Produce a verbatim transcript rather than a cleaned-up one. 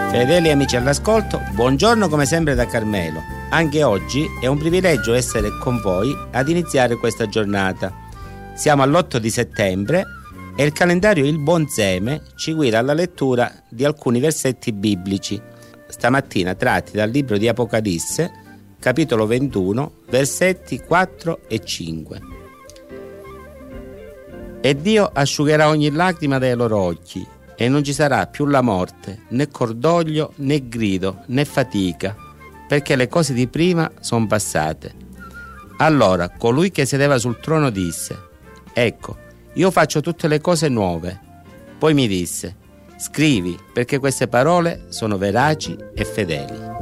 Fedeli amici all'ascolto, buongiorno come sempre da Carmelo. Anche oggi è un privilegio essere con voi ad iniziare questa giornata. Siamo all'otto di settembre e il calendario Il Buon Seme ci guida alla lettura di alcuni versetti biblici, stamattina tratti dal libro di Apocalisse, capitolo ventuno, versetti quattro e cinque. E Dio asciugherà ogni lacrima dai loro occhi, e non ci sarà più la morte, né cordoglio, né grido, né fatica, perché le cose di prima sono passate. Allora colui che sedeva sul trono disse: ecco, io faccio tutte le cose nuove. Poi mi disse: scrivi, perché queste parole sono veraci e fedeli.